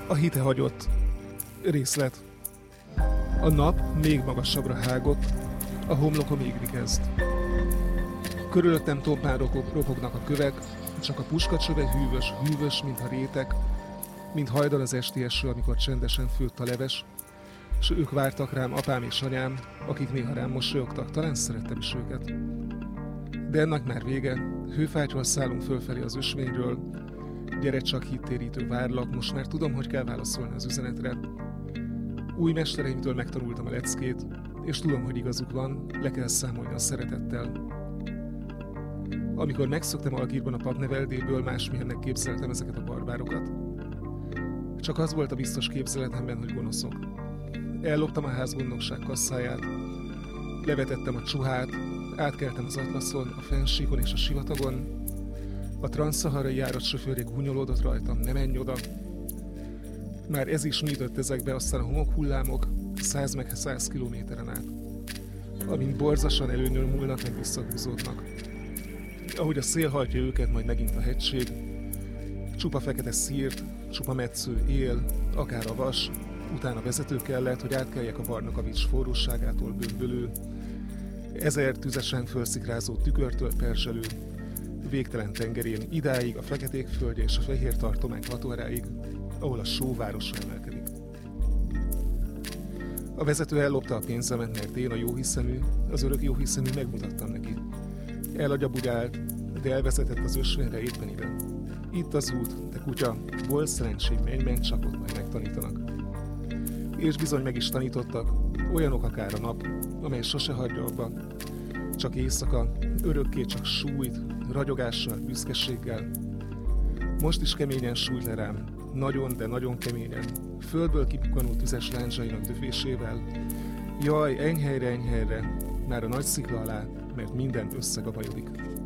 A hite hagyott. Részlet. A nap még magasabbra hágott, a homlokom égni kezd. Körülöttem tompán ropognak a kövek, csak a puskacsöve hűvös, mintha rétek, mint hajdal az esti eső, amikor csendesen főtt a leves, s ők vártak rám, apám és anyám, akik néha rám mosolyogtak, talán szerettem is őket. De ennek már vége, hőfátyval szállunk fölfelé az ösvényről, gyere csak hittérítő várlak, most már tudom, hogy kell válaszolni az üzenetre. Új mestereimtől megtanultam a leckét, és tudom, hogy igazuk van, le kell számolni a szeretettel. Amikor megszöktem Algírban a papneveldéből, másmilyennek képzeltem ezeket a barbárokat. Csak az volt a biztos képzeletemben, hogy gonoszok. Elloptam a házgondnokság kasszáját, levetettem a csuhát, átkeltem az Atlaszon, a fennsíkon és a sivatagon, a transzszaharai járatsofőr gúnyolódott rajtam, ne menj oda. Már ez is nyított ezekbe, aztán a homokhullámok 100 meg 100 kilométeren át, amint borzasan előnyömúlnak, meg visszahúzódnak. Ahogy a szél hajtja őket, majd megint a hegység, csupa fekete szírt, csupa metsző él, akár a vas, utána vezető kellett, hogy átkeljek a Varnakavics forróságától bömbölő, 1000 tüzesen fölszikrázó tükörtől perzselő, végtelen tengerén, idáig a feketék földje és a fehér tartomány hatóráig, ahol a sóvárosra emelkedik. A vezető ellopta a pénzemet, mert én a jóhiszemű, az örök jóhiszemű megmutattam neki. Elagyabugált, de elvezetett az ösvényre éppen ide. Itt az út, te kutya, volt szerencsém, menj, csak ott majd megtanítanak. És bizony meg is tanítottak, olyanok akár a nap, amely sose hagyja abba, csak éjszaka, örökké csak sújt, ragyogással, büszkeséggel. Most is keményen sújt le rám, nagyon, de nagyon keményen, földből kipukkanó tüzes lándzsainak döfésével. Jaj, enyhelyre, már a nagy szikla alá, mert minden összegabajodik.